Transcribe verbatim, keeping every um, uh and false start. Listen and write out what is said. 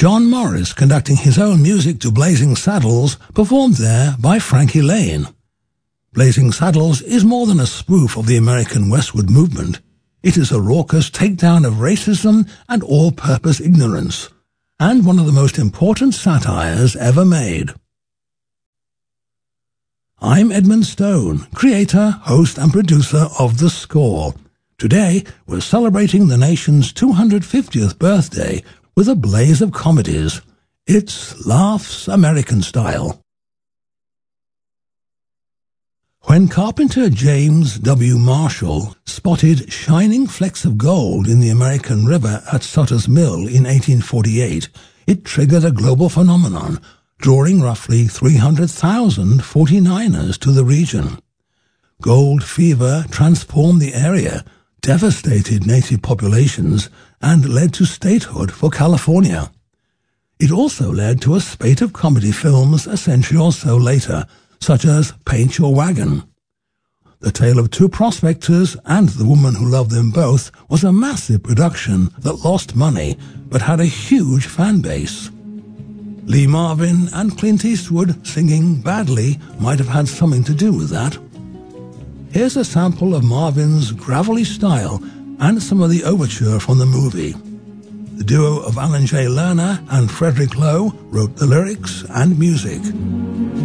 John Morris, conducting his own music to Blazing Saddles, performed there by Frankie Laine. Blazing Saddles is more than a spoof of the American westward movement. It is a raucous takedown of racism and all-purpose ignorance, and one of the most important satires ever made. I'm Edmund Stone, creator, host and producer of The Score. Today, we're celebrating the nation's two hundred fiftieth birthday with a blaze of comedies. It's Laughs American Style. When carpenter James W. Marshall spotted shining flecks of gold in the American River at Sutter's Mill in eighteen forty-eight, it triggered a global phenomenon, drawing roughly three hundred thousand forty-niners to the region. Gold fever transformed the area, devastated native populations, and led to statehood for California. It also led to a spate of comedy films a century or so later, such as Paint Your Wagon. The Tale of Two Prospectors and The Woman Who Loved Them Both was a massive production that lost money, but had a huge fan base. Lee Marvin and Clint Eastwood singing badly might have had something to do with that. Here's a sample of Marvin's gravelly style and some of the overture from the movie. The duo of Alan J. Lerner and Frederick Lowe wrote the lyrics and music.